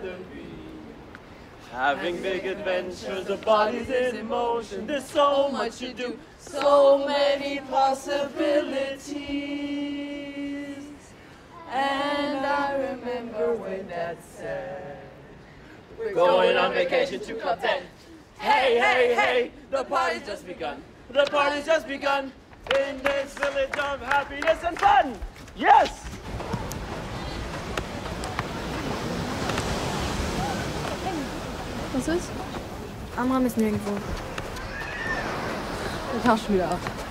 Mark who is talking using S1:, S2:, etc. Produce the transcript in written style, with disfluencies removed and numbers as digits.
S1: the beat. Having big adventures, the body's in motion. There's so much to do, so many possibilities. And I remember when Dad said, we're going on vacation to Club 10. Hey, hey, hey, the party's just begun. The party's just begun in this village of happiness and fun. Yes!
S2: Was ist? Amram ist nirgendwo.
S3: Ich tausch wieder ab.